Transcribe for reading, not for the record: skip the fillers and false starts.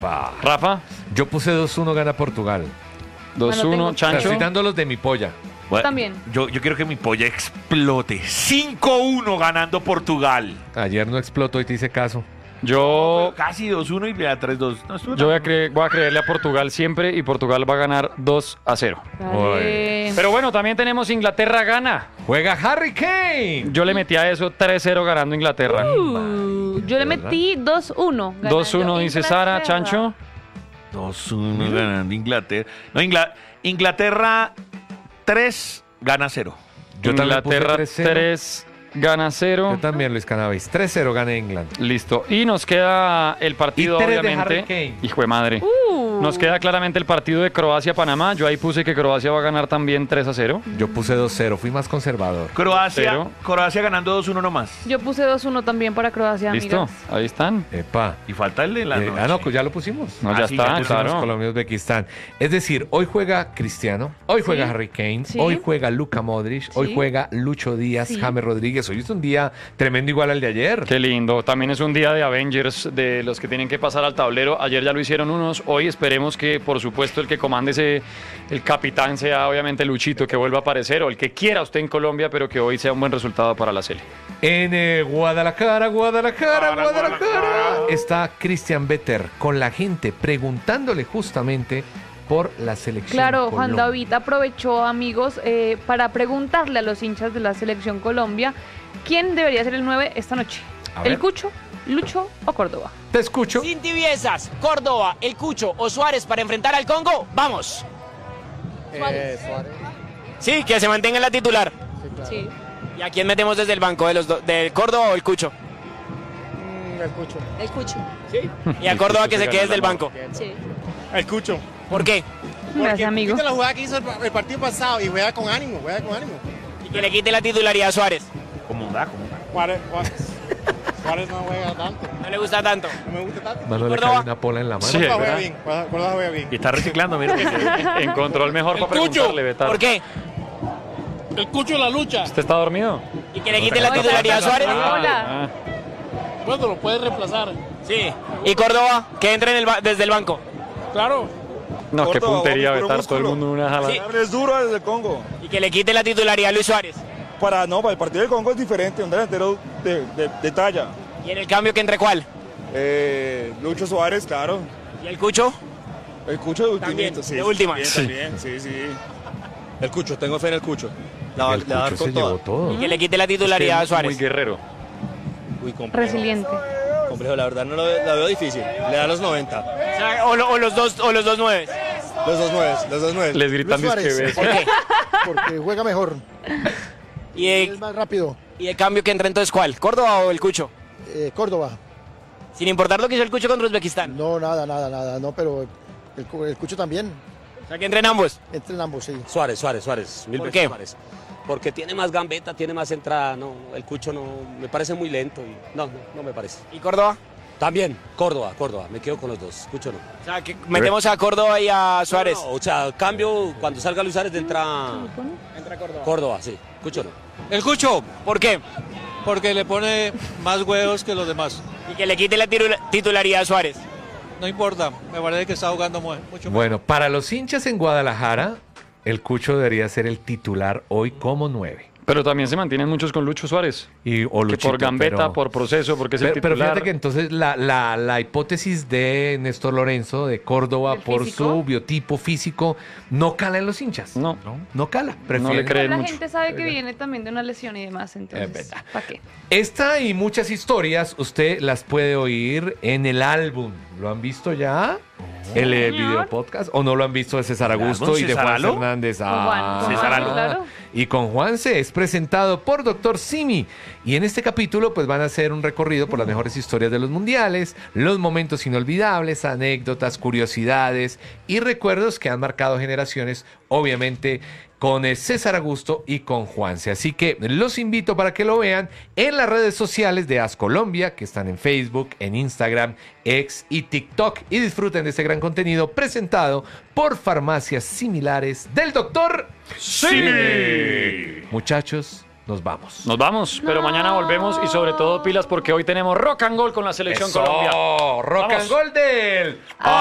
Rafa, Yo puse 2-1 gana Portugal. 2-1, tengo- Chancho. Estoy dando los de mi polla. Bueno, También. Yo quiero que mi polla explote. 5-1 ganando Portugal. Ayer no explotó y te hice caso. Yo, Casi 2-1 y vea 3-2. No, estuvo yo tan- voy a creerle a Portugal siempre y Portugal va a ganar 2-0. Dale. Pero bueno, también tenemos Inglaterra gana. ¡Juega Harry Kane! Yo le metí a eso 3-0 ganando Inglaterra. Yo le metí 2-1. 2-1 dice Sara, Chancho. 2-1 ganando Inglaterra. No, Inglaterra 3 gana 0. Yo también puse Inglaterra 3-0. 3 gana 0. Yo también, Luis Cannabis. 3-0 gana England. Listo. Y nos queda el partido, Y 3 de obviamente. Harry Kane. Hijo de madre. Nos queda claramente el partido de Croacia-Panamá. Yo ahí puse que Croacia va a ganar también 3-0. Yo puse 2-0, fui más conservador. Croacia ganando 2-1 nomás. Yo puse 2-1 también para Croacia, Listo. amigas. Ahí están. Epa. Y falta el de la noche. No, pues ya lo pusimos. No, ya sí, está, ya pusimos claro. Colombia-Uzbekistán. Es decir, hoy juega Cristiano, hoy juega Harry Kane, Sí. hoy juega Luka Modric, hoy Sí. juega Lucho Díaz, Sí. James Rodríguez. Hoy es un día tremendo igual al de ayer. Qué lindo. También es un día de Avengers, de los que tienen que pasar al tablero. Ayer ya lo hicieron unos. Hoy esperemos que, por supuesto, el que comande el capitán sea obviamente Luchito, que vuelva a aparecer, o el que quiera usted en Colombia, pero que hoy sea un buen resultado para la Sele. En Guadalajara, está Christian Vetter con la gente preguntándole justamente por la selección. Claro, Juan Colombia. David aprovechó, amigos, para preguntarle a los hinchas de la selección Colombia quién debería ser el 9 esta noche. A ver. ¿El Cucho, Lucho o Córdoba? Te escucho. Sin tibiezas, Córdoba, El Cucho o Suárez para enfrentar al Congo, ¡vamos! Suárez. Sí, que se mantenga en la titular. Sí. ¿Y a quién metemos desde el banco? ¿Del Córdoba o el Cucho? El Cucho. El Cucho. Y a Córdoba que se quede desde el banco. Sí. El Cucho. ¿Por qué? Gracias, amigo. ¿Viste la jugada que hizo el partido pasado? Y juega con ánimo, Y que le quite la titularidad a Suárez. ¿Cómo da? Suárez no juega tanto. No le gusta tanto. No me gusta tanto. Mano, le Córdoba. cae una pola en la mano. Sí. Córdoba juega ¿verdad? bien. Córdoba juega bien. Y está reciclando, mira. Encontró el mejor El para Cucho. preguntarle, Betar. ¿Por qué? El Cucho la lucha. ¿Usted está dormido? Y que le quite la titularidad a Suárez. Hola. Ah, Bueno, lo puede reemplazar. Sí. Y Córdoba que entre desde el banco. Claro. no, qué Córdoba, puntería, puro Betar. Todo el músculo. mundo en una jala. Sí. Es duro desde el Congo. Y que le quite la titularidad a Luis Suárez. Para el partido del Congo es diferente, un delantero de talla. ¿Y en el cambio que entre cuál? Lucho Suárez, claro. ¿Y el Cucho? El Cucho de También, ultimito, sí. de última. También, sí. El Cucho, tengo fe en el Cucho. El Cucho se llevó todo. Y que le quite la titularidad a Muy Suárez. guerrero. Uy, complejo. Resiliente. Complejo, la verdad no la veo difícil. Le da los 90. O sea, o los dos nueve. Los dos nueve. Les gritan Luis disque Suárez. ¿Por qué? Porque juega mejor. ¿Y Es más rápido. el cambio que entra entonces cuál? ¿Córdoba o el Cucho? Córdoba. Sin importar lo que hizo el Cucho contra Uzbekistán. No, nada. No, pero el Cucho también. O sea, que entren ambos. Entre ambos, sí. Suárez. Mil ¿Por veces qué? Suárez. Porque tiene más gambeta, tiene más entrada. No, el Cucho no, me parece muy lento. No me parece. ¿Y Córdoba? También, Córdoba. Me quedo con los dos. Cucho no. O sea, que metemos a Córdoba y a Suárez. No, o sea, cambio, cuando salga Luis Suárez entra Entra Córdoba. Córdoba, sí. Cucho no. El Cucho, ¿Por qué? porque le pone más huevos que los demás. Y que le quite la titularidad a Suárez. No importa, me parece que está jugando mucho mejor. Bueno, para los hinchas en Guadalajara, el Cucho debería ser el titular hoy como 9. Pero también se mantienen muchos con Lucho Suárez. O Que Luchito, por gambeta, pero- por proceso, porque es el Pero titular. fíjate que entonces la hipótesis de Néstor Lorenzo de Córdoba ¿El por físico? su biotipo físico no cala en los hinchas. No. No cala. No Prefieren- le creen La mucho. gente sabe que viene también de una lesión y demás, entonces, Es verdad. ¿para qué? Esta y muchas historias usted las puede oír en el álbum. ¿Lo han visto ya? El video podcast. ¿O no lo han visto de César Augusto álbum y de Juan Césaralo? Hernández? Con Juan, Césaralo. claro. Y con Juanse es presentado por Dr. Simi. Y en este capítulo pues van a hacer un recorrido por las mejores historias de los mundiales, los momentos inolvidables, anécdotas, curiosidades y recuerdos que han marcado generaciones, obviamente con César Augusto y con Juanse. Así que los invito para que lo vean en las redes sociales de As Colombia, que están en Facebook, en Instagram, X y TikTok. Y disfruten de este gran contenido presentado por Farmacias Similares del Dr. ¡Sí! Muchachos, nos vamos. Nos vamos, pero mañana volvemos y sobre todo pilas porque hoy tenemos Rock and Gold con la Selección Colombia. Rock Vamos. and Gold del